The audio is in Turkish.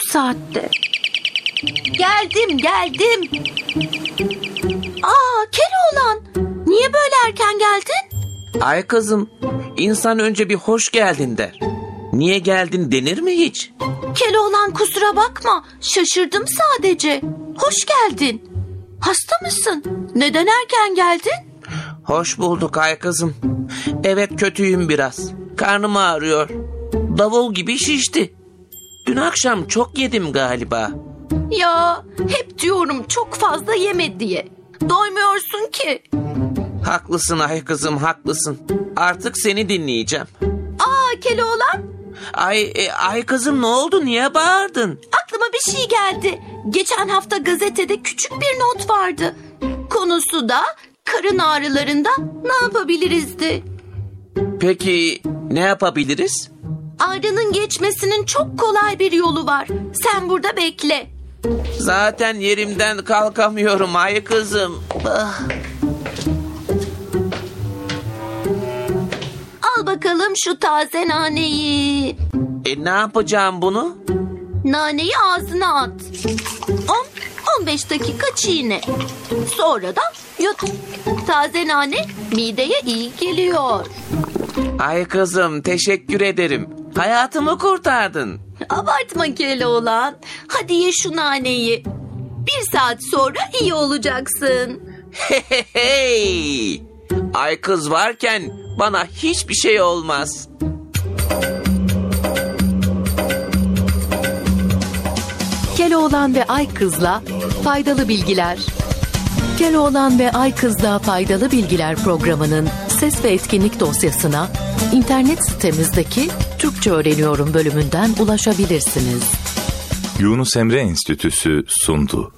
saatte. Geldim. Keloğlan, niye böyle erken geldin? Ay kızım, insan önce bir hoş geldin der. Niye geldin denir mi hiç? Keloğlan, kusura bakma, şaşırdım sadece. Hoş geldin. Hasta mısın? Neden erken geldin? Hoş bulduk ay kızım. Evet, kötüyüm biraz. Karnım ağrıyor. Davul gibi şişti. Dün akşam çok yedim galiba. Ya, hep diyorum çok fazla yeme diye. Doymuyorsun ki. Haklısın ay kızım, haklısın. Artık seni dinleyeceğim. Keloğlan, Ay kızım, ne oldu? Niye bağırdın? aklıma bir şey geldi. Geçen hafta gazetede küçük bir not vardı. Konusu da karın ağrılarında ne yapabilirizdi? Peki ne yapabiliriz? Ağrının geçmesinin çok kolay bir yolu var. Sen burada bekle. Zaten yerimden kalkamıyorum ay kızım. Al bakalım şu taze naneyi. Ne yapacağım bunu? Naneyi ağzına at. 10-15 dakika çiğne. Sonra da yut. Taze nane mideye iyi geliyor. Ay kızım, teşekkür ederim. Hayatımı kurtardın. Abartma Keloğlan. Hadi ye şu naneyi. 1 saat sonra iyi olacaksın. Hey! Ay kız varken bana hiçbir şey olmaz. Keloğlan ve Ay Kız'la Faydalı Bilgiler. Keloğlan ve Ay Kız'la Faydalı Bilgiler programının ses ve etkinlik dosyasına internet sitemizdeki Türkçe Öğreniyorum bölümünden ulaşabilirsiniz. Yunus Emre Enstitüsü sundu.